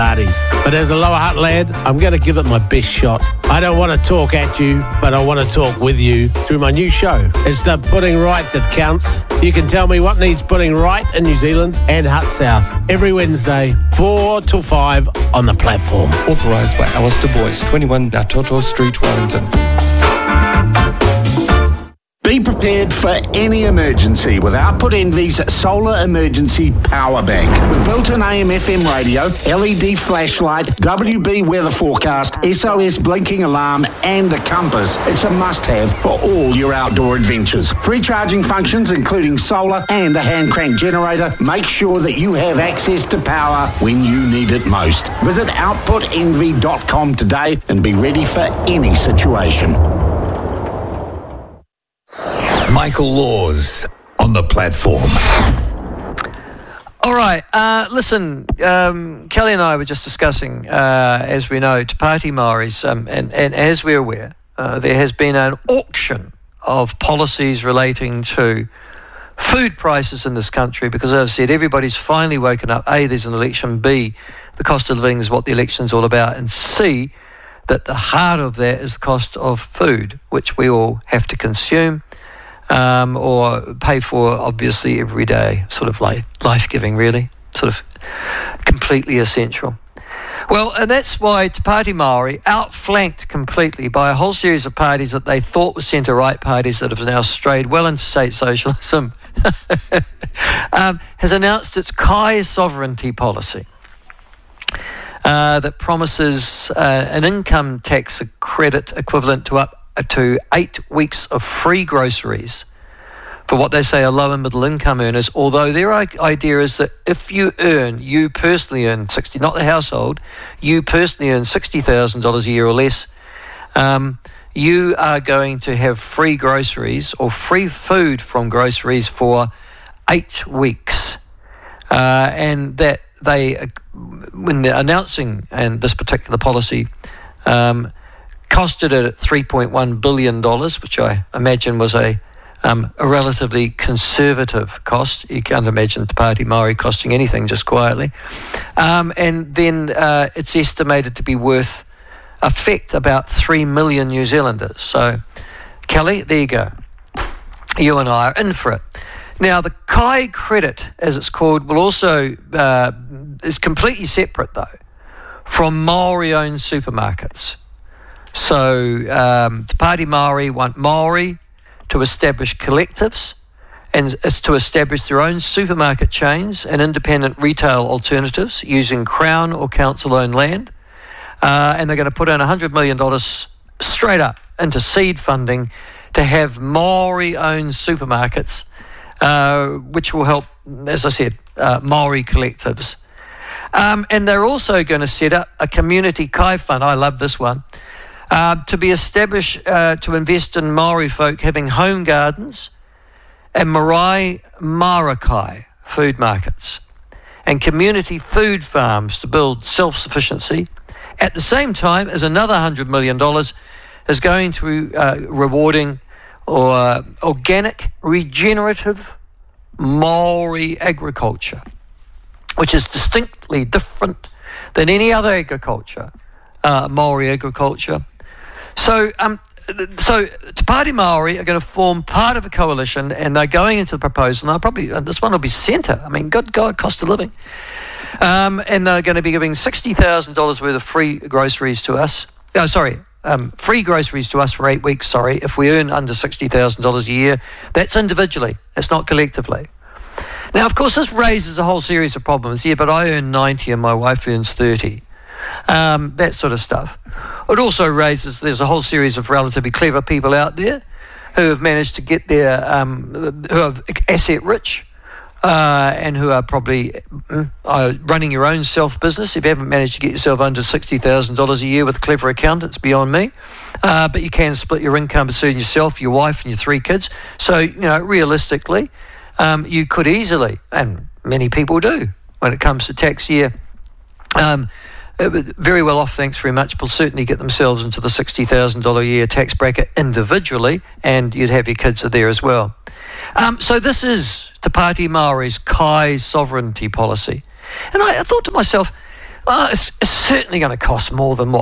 parties. But as a Lower Hutt lad, I'm going to give it my best shot. I don't want to talk at you, but I want to talk with you through my new show. It's the Putting Right that counts. You can tell me what needs putting right in New Zealand and Hutt South every Wednesday, 4 till 5 on the platform. Authorised by Alistair Boyce, 21 Datoto Street, Wellington. Be prepared for any emergency with Output Envy's Solar Emergency Power Bank. With built-in AM/FM radio, LED flashlight, WB weather forecast, SOS blinking alarm and a compass, it's a must-have for all your outdoor adventures. Free charging functions including solar and a hand-crank generator. Make sure that you have access to power when you need it most. Visit outputenvy.com today and be ready for any situation. Michael Laws on the platform. All right, listen, Kelly and I were just discussing, as we know, Te Pāti Māoris, and as we're aware, there has been an auction of policies relating to food prices in this country because, as I've said, everybody's finally woken up. A, there's an election. B, the cost of living is what the election's all about. And C, that the heart of that is the cost of food, which we all have to consume. Or pay for, obviously, every day, sort of like life-giving, really, sort of completely essential. Well, and that's why Te Pāti Māori, outflanked completely by a whole series of parties that they thought were centre-right parties that have now strayed well into state socialism, has announced its Kai sovereignty policy that promises an income tax credit equivalent to up to 8 weeks of free groceries for what they say are low and middle income earners, although their idea is that if you personally earn 60, not the household, you personally earn $60,000 a year or less, you are going to have free groceries or free food from groceries for 8 weeks. And that they, when they're announcing and this particular policy, costed it at $3.1 billion, which I imagine was a relatively conservative cost. You can't imagine Te Pāti Māori costing anything just quietly. And then it's estimated to be worth about 3 million New Zealanders. So, Kelly, there you go. You and I are in for it. Now, the Kai credit, as it's called, will also is completely separate, though, from Māori-owned supermarkets. So Te Pāti Māori want Māori to establish collectives and to establish their own supermarket chains and independent retail alternatives using Crown or Council-owned land. And they're going to put in $100 million straight up into seed funding to have Māori-owned supermarkets, which will help, as I said, Māori collectives. And they're also going to set up a community Kai fund. I love this one. To be established to invest in Māori folk having home gardens and marae marakai food markets and community food farms to build self-sufficiency. At the same time as another $100 million is going to rewarding organic, regenerative Māori agriculture, which is distinctly different than any other agriculture, Māori agriculture. So Te Pāti Māori are going to form part of a coalition, and they're going into the proposal. Now, probably this one will be centre. I mean, good God, cost of living. And they're going to be giving $60,000 worth of free groceries to us. Free groceries to us for 8 weeks, if we earn under $60,000 a year. That's individually. It's not collectively. Now, of course, this raises a whole series of problems. Yeah, but I earn 90 and my wife earns 30. That sort of stuff. It also raises, there's a whole series of relatively clever people out there who have managed to get their, who are asset rich and who are probably running your own self-business. If you haven't managed to get yourself under $60,000 a year with clever accountants, beyond me. But you can split your income between yourself, your wife and your 3 kids. So, realistically, you could easily, and many people do, when it comes to tax year, very well off, thanks very much, will certainly get themselves into the $60,000 a year tax bracket individually, and you'd have your kids there as well. So this is Te Pāti Māori's Kai sovereignty policy. And I thought to myself, Well, it's certainly going to cost more than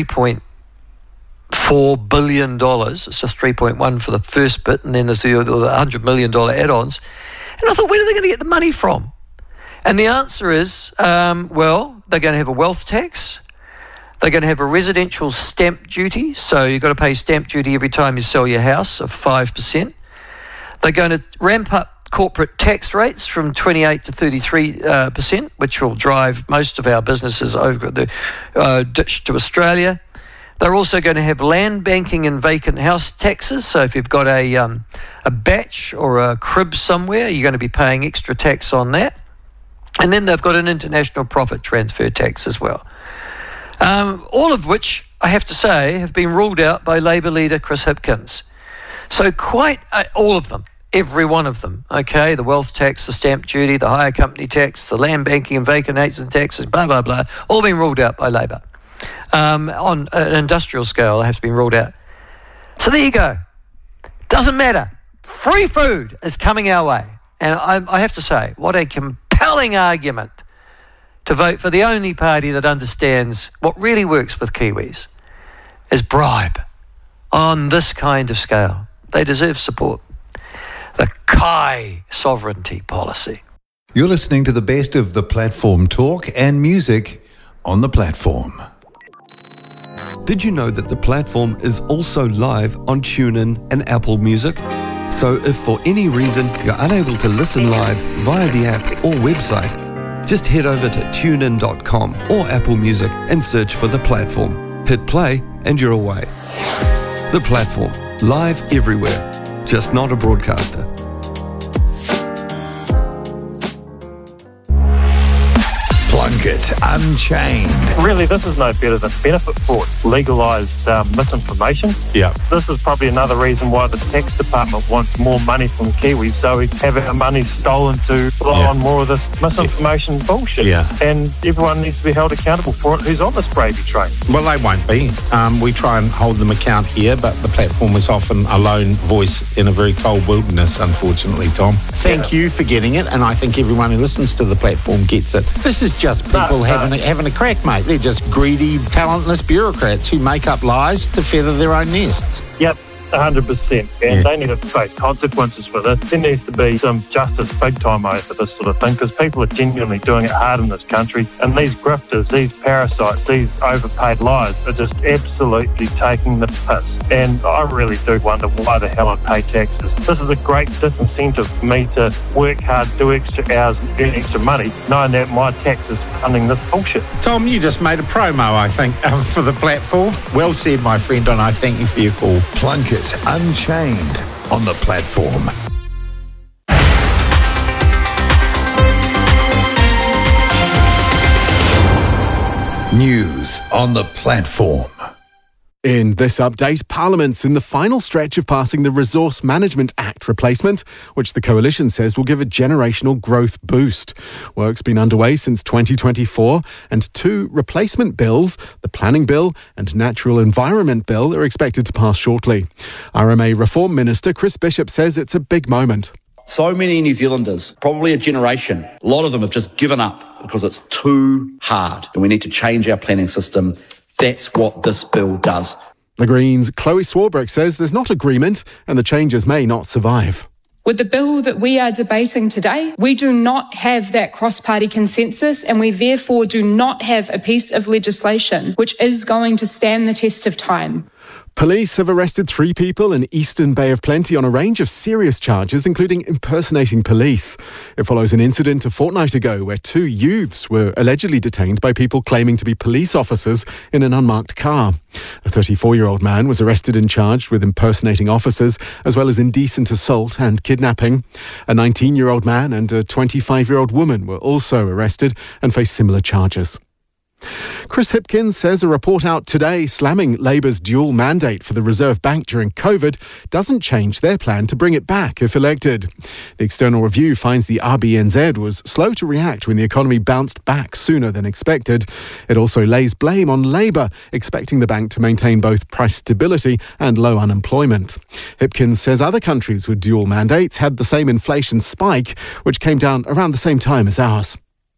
$3.4 billion. It's just 3.1 for the first bit, and then there's the $100 million add-ons. And I thought, where are they going to get the money from? And the answer is, well, they're going to have a wealth tax. They're going to have a residential stamp duty. So you've got to pay stamp duty every time you sell your house of 5%. They're going to ramp up corporate tax rates from 28 to 33%, which will drive most of our businesses over the ditch to Australia. They're also going to have land banking and vacant house taxes. So if you've got a batch or a crib somewhere, you're going to be paying extra tax on that. And then they've got an international profit transfer tax as well. All of which, I have to say, have been ruled out by Labour leader Chris Hipkins. So quite all of them, every one of them, okay, the wealth tax, the stamp duty, the hire company tax, the land banking and vacant housing taxes, blah, blah, blah, all been ruled out by Labour. On an industrial scale, they have to be ruled out. So there you go. Doesn't matter. Free food is coming our way. And I have to say, what a compelling argument to vote for the only party that understands what really works with Kiwis is bribe on this kind of scale. They deserve support. The Kai sovereignty policy. You're listening to the best of the platform talk and music on the platform. Did you know that the platform is also live on TuneIn and Apple Music? So if for any reason you're unable to listen live via the app or website, just head over to tunein.com or Apple Music and search for The Platform. Hit play and you're away. The Platform, live everywhere, just not a broadcaster. Plunkett Unchained. Really, this is no better than benefit fraud, legalised misinformation. Yeah. This is probably another reason why the tax department wants more money from Kiwis, so we have our money stolen to rely on more of this misinformation bullshit. Yeah. And everyone needs to be held accountable for it who's on this gravy train. Well, they won't be. We try and hold them account here, but the platform is often a lone voice in a very cold wilderness, unfortunately, Tom. Thank you for getting it, and I think everyone who listens to the platform gets it. This is just people having a crack, mate. They're just greedy, talentless bureaucrats who make up lies to feather their own nests. Yep. 100%, and they need to face consequences for this. There needs to be some justice big time over this sort of thing, because people are genuinely doing it hard in this country, and these grifters, these parasites, these overpaid liars are just absolutely taking the piss. And I really do wonder why the hell I pay taxes. This is a great disincentive for me to work hard, do extra hours, and earn extra money, knowing that my tax is funding this bullshit. Tom, you just made a promo, I think, for the platform. Well said, my friend, and I thank you for your call. Plunkett Unchained on the platform. News on the platform. In this update, Parliament's in the final stretch of passing the Resource Management Act replacement, which the Coalition says will give a generational growth boost. Work's been underway since 2024, and two replacement bills, the Planning Bill and Natural Environment Bill, are expected to pass shortly. RMA Reform Minister Chris Bishop says it's a big moment. So many New Zealanders, probably a generation, a lot of them have just given up because it's too hard, and we need to change our planning system. That's what this bill does. The Greens' Chloe Swarbrick says there's not agreement and the changes may not survive. With the bill that we are debating today, we do not have that cross-party consensus, and we therefore do not have a piece of legislation which is going to stand the test of time. Police have arrested 3 people in Eastern Bay of Plenty on a range of serious charges, including impersonating police. It follows an incident a fortnight ago where 2 youths were allegedly detained by people claiming to be police officers in an unmarked car. A 34-year-old man was arrested and charged with impersonating officers, as well as indecent assault and kidnapping. A 19-year-old man and a 25-year-old woman were also arrested and face similar charges. Chris Hipkins says a report out today slamming Labour's dual mandate for the Reserve Bank during COVID doesn't change their plan to bring it back if elected. The external review finds the RBNZ was slow to react when the economy bounced back sooner than expected. It also lays blame on Labour, expecting the bank to maintain both price stability and low unemployment. Hipkins says other countries with dual mandates had the same inflation spike, which came down around the same time as ours.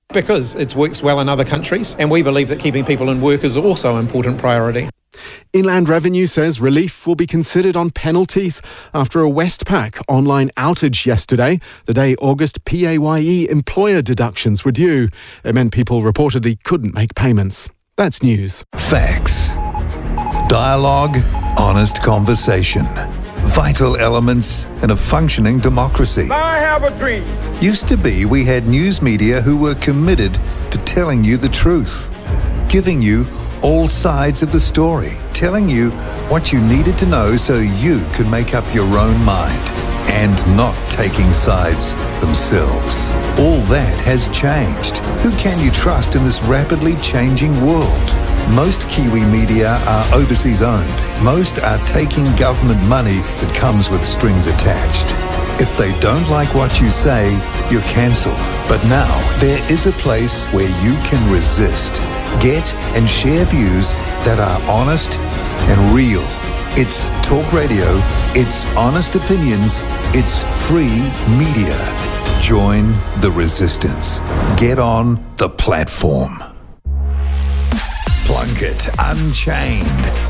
Because it works well in other countries, and we believe that keeping people in work is also an important priority. Inland Revenue says relief will be considered on penalties after a Westpac online outage yesterday, the day August PAYE employer deductions were due. It meant people reportedly couldn't make payments. That's news. Facts. Dialogue, honest conversation. Vital elements in a functioning democracy. I have a dream. Used to be we had news media who were committed to telling you the truth, giving you all sides of the story, telling you what you needed to know so you could make up your own mind, and not taking sides themselves. All that has changed. Who can you trust in this rapidly changing world? Most Kiwi media are overseas owned. Most are taking government money that comes with strings attached. If they don't like what you say, you're cancelled. But now, there is a place where you can resist, get and share views that are honest and real. It's talk radio, it's honest opinions, it's free media. Join the resistance. Get on the platform. Plunkett Unchained.